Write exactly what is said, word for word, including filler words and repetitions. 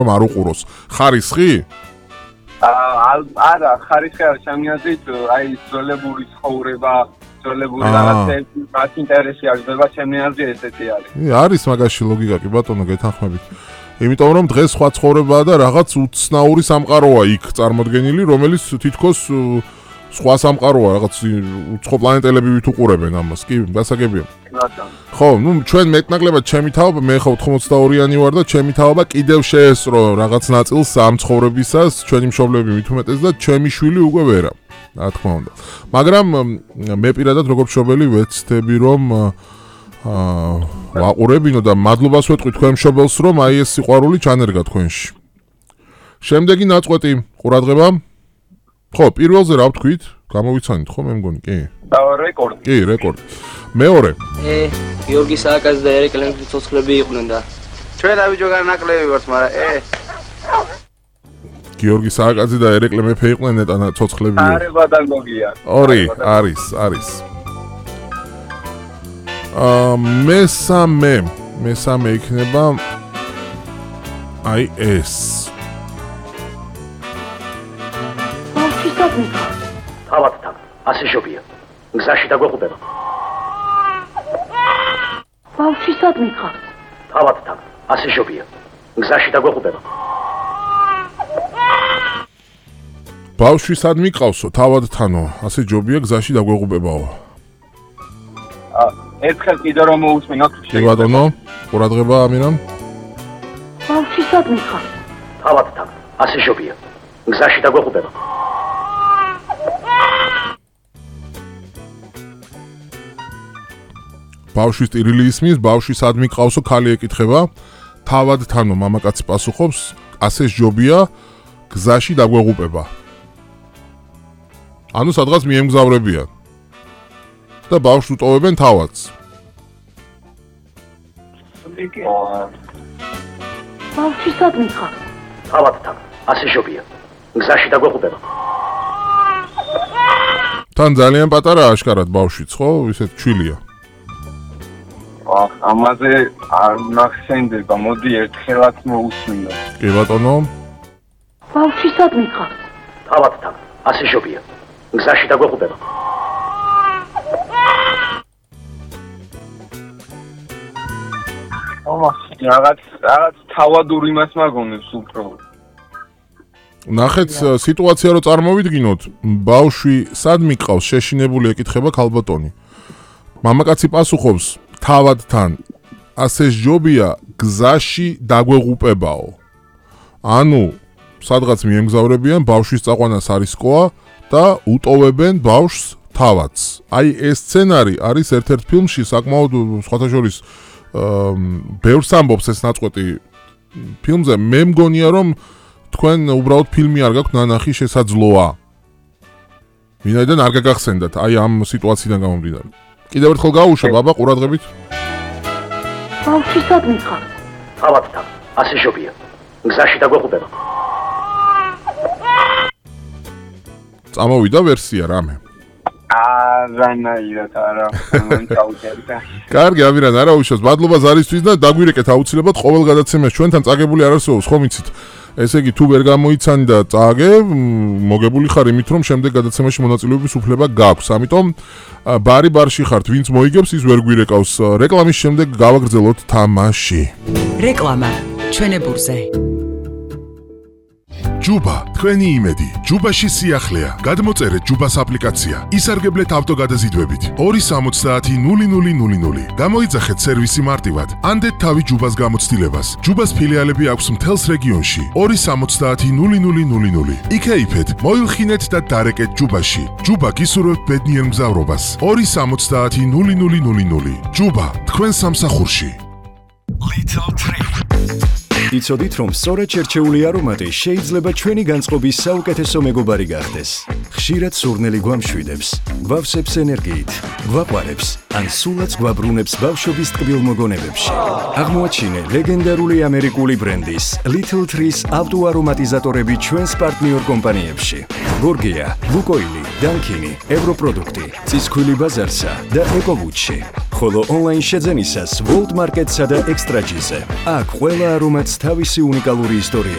რომ არ უყუროს. ხარისხი? არა, ხარისხი არ ჩემი აზრით, აი ძველებური ცხოვრება, ძველებური რაღაცები, მათ ინტერესი აღდება ჩემი აზრით ესეთი არის. არის მაგაში ლოგიკა კი ბატონო, გეთანხმებით. იმიტომ რომ დღეს სხვა ცხოვრებაა და რაღაც უცნაური სამყაროა იქ წარმოდგენილი, რომელიც თითქოს სხვა სამყაროა, რაღაც უცხო პლანეტელები ვით უყურებენ ამას. კი, გასაგებია. ხო, ნუ ჩვენ მეტნაკლებად ჩემი თაობა, მე ხო ოთხმოცდაორიანი ვარ და ჩემი თაობა კიდევ შეესწრო რაღაც ნაწილს ამ ცხოვრებისას, ჩვენი მშობლები მით უმეტეს და ჩემი შვილი უკვე ვერა. რა თქმა უნდა. მაგრამ მე პირადად როგორც მშობელი ვეცდები რომ აა ვაყურებინო და მადლობას ვეთყვი თქვენ მშობელს რომ აი ეს სიყვარული ჩანერგა თქვენში. შემდეგი ნაწყვეტი ყურადღება. ხო, პირველზე რა ვთქვით? გამოვიცანით ხო მე მგონი, კი? და რეკორდი. კი, რეკორდი. მეორე. ე, გიორგი სააკაძე და ერეკლე ცოცხლები იყვნენ და ჩვენ ავიჯო განაკლები ვართ, მაგრამ ე გიორგი სააკაძე და ერეკლე მეფე იყვნენ ნეტანა ცოცხლები. არება და გოგია. ორი, არის, არის. აა მესამე, მესამე იქნება აი ეს. თავადთან, ასე შობია. გზაში დაგვეყუდება. ბავშვი სად მიყავს? თავადთან, ასე შობია. გზაში დაგვეყუდება. ბავშვი სად მიყავსო? თავადთანო, ასე ჯობია გზაში დაგვეყუებაო. ა, ერთხელ კიდე რომ მოусმინოთ. კი ბატონო, ყურადღება ამირამ. ბავშვი სად მიყავს? თავადთან, ასე შობია. გზაში დაგვეყუება. ბავშვის ტირილი ისმის, ბავშვი სად მიყავსო, ქალი ეკითხება. თავადთანო მამაკაცი პასუხობს, ასე ჯობია გზაში დაგვეყუება. ანუ სადღაც მიემგზავრებიან. და ბავშვს უტოვებენ თავადს. ბავშვი სად მიყავს? თავადთან, ასე შობია. გზაში დაგვეყუება. თან ძალიან პატარა აშკარად ბავშვიც, ხო? ისეთ ჩვილია. ახ, ამაზე არ ნახსენდება, მოდი ერთხელაც მოусმინო. კი ბატონო. ბავშვი სად მიყავს? თავადთან, ასე შობია. გზაში დაგვეყუება. ომას, რაღაც რაღაც თავადურ იმას მაგონებს უფრო. ნახეთ სიტუაცია რო წარმოვიდგინოთ, ბავშვი სად მიყავს, შეშინებული ეკითხება ქალბატონი. მამაკაცი პასუხობს, თავადთან, ასე ჯობია გზაში დაგვეყუებაო. ანუ სადღაც მიემგზავრებიან, ბავშვის წაყვანას არის სკოლა და უტოვებენ ბავშვს თავადს. აი ეს სცენარი არის ერთ-ერთ ფილმში საკმაოდ სხვათა შორის ბევრს ამბობს ეს ნაწყვეტი ფილმზე. მე მგონია რომ თქვენ უბრალოდ ფილმი არ გაქვთ ნანახი შესაძლოა. ვინაიდან არ გაგახსენდათ აი ამ სიტუაციიდან გამომდინარე. კიდევ ერთხელ გაუშვე ბაბა ყურადღებით. ბავშვი სად მიყავს? თავადთან, ასე შობია. გზაში დაგვეყუება. წამოვიდა ვერსია რამე. არანაირად არა, მან ჩაუწერდა. კარგი, ამირან არა უშავს. მადლობა ზარისთვის და დაგვირეკეთ აუცილებლად ყოველ გადაცემას ჩვენთან წაგებული არ არსებობს, ხო მიცით? ესე იგი თუ ვერ გამოიცანი და წააგე, მოგებული ხარ იმით რომ შემდეგ გადაცემაში მონაწილეობის უფლება გაქვს. ამიტომ ბარი ბარში ხართ, ვინც მოიგებს ის ვერ გვირეკავს. რეკლამის შემდეგ გავაგრძელოთ თამაში. რეკლამა ჩვენებურზე. ჯუბა, თქვენი იმედი. ჯუბაში სიახლეა. გადმოწერეთ ჯუბას აპლიკაცია. ისარგებლეთ ავტოგადაზიდვებით. ორი სამოცდაათი ნული ნული ნული ნული. გამოიძახეთ სერვისი მარტივად. ანდეთ თავი ჯუბას გამოცდილებას. ჯუბას ფილიალები აქვს მთელს რეგიონში. ორი სამოცდაათი ნული ნული ნული ნული. იქეიფეთ, მოილხინეთ და დარეკეთ ჯუბაში. ჯუბა გისურვებთ ბედნიერ მგზავრობას. ორი სამოცდაათი ნული ნული ნული ნული. ჯუბა, თქვენ სამსახურში. Little Trip. იცოდით რომ სწორად შერჩეული არომატი შეიძლება ჩვენი განწყობის საუკეთესო მეგობარი გახდეს. ხშირად სურნელი გვამშვიდებს, გვავსებს ენერგიით, გვაყვარებს, ან სულაც გვაბრუნებს ბავშვობის ტკბილ მოგონებებში. აღმოაჩინე ლეგენდარული ამერიკული ბრენდის Little Trees ავტოარომატიზატორები ჩვენს პარტნიორ კომპანიებში. გორგია, ლუკოილი, დანკინი, ევროპროდუქტი, ცისქვილი ბაზარსა და ეკობუჩში. ხოლო ონლაინ შეძენისას World Market-სა და Extra G-ზე. აქ ყველა არომატს თავისი უნიკალური ისტორია